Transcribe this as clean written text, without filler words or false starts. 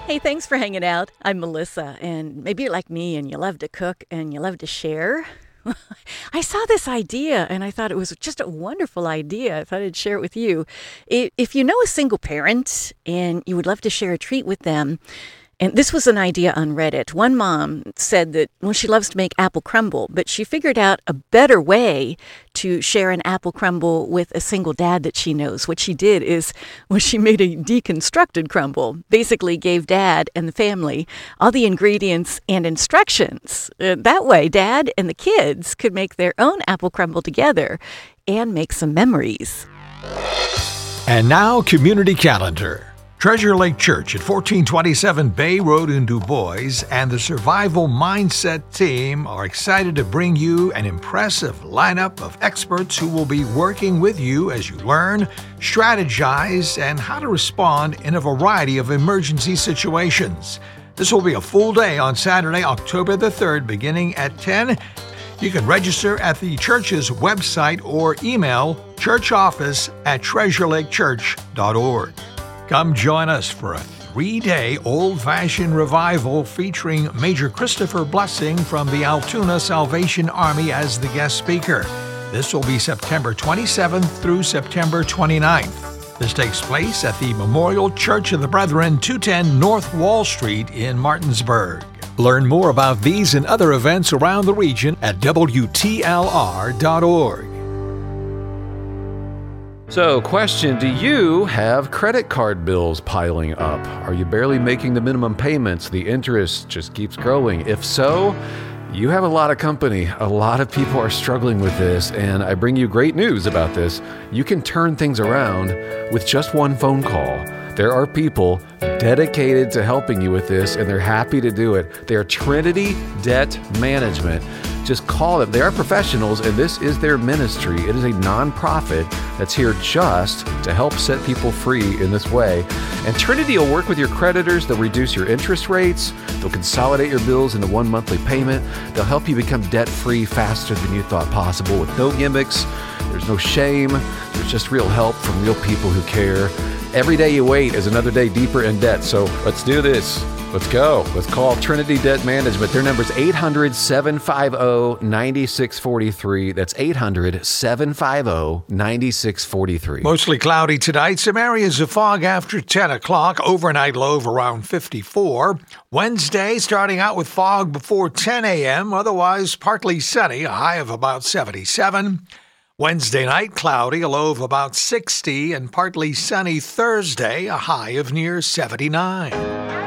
Hey, thanks for hanging out. I'm Melissa, and maybe you're like me and you love to cook and you love to share. I saw this idea and I thought it was just a wonderful idea. I thought I'd share it with you. If you know a single parent and you would love to share a treat with them, and this was an idea on Reddit. One mom said that, well, she loves to make apple crumble, but she figured out a better way to share an apple crumble with a single dad that she knows. What she did is, well, she made a deconstructed crumble, basically gave dad and the family all the ingredients and instructions. That way, dad and the kids could make their own apple crumble together and make some memories. And now, Community Calendar. Treasure Lake Church at 1427 Bay Road in Du Bois and the Survival Mindset team are excited to bring you an impressive lineup of experts who will be working with you as you learn, strategize, and how to respond in a variety of emergency situations. This will be a full day on Saturday, October the 3rd, beginning at 10. You can register at the church's website or email churchoffice@treasurelakechurch.org. Come join us for a 3-day old-fashioned revival featuring Major Christopher Blessing from the Altoona Salvation Army as the guest speaker. This will be September 27th through September 29th. This takes place at the Memorial Church of the Brethren, 210 North Wall Street in Martinsburg. Learn more about these and other events around the region at WTLR.org. So, question, do you have credit card bills piling up? Are you barely making the minimum payments? The interest just keeps growing. If so, you have a lot of company. A lot of people are struggling with this, and I bring you great news about this. You can turn things around with just one phone call. There are people dedicated to helping you with this, and they're happy to do it. They are Trinity Debt Management. Just call them. They are professionals, and this is their ministry. It is a nonprofit that's here just to help set people free in this way. And Trinity will work with your creditors. They'll reduce your interest rates. They'll consolidate your bills into one monthly payment. They'll help you become debt-free faster than you thought possible with no gimmicks. There's no shame. There's just real help from real people who care. Every day you wait is another day deeper in debt. So let's do this. Let's go. Let's call Trinity Debt Management. Their number is 800-750-9643. That's 800-750-9643. Mostly cloudy tonight. Some areas of fog after 10 o'clock. Overnight low of around 54. Wednesday, starting out with fog before 10 a.m. Otherwise, partly sunny. A high of about 77. Wednesday night, cloudy. A low of about 60. And partly sunny Thursday. A high of near 79.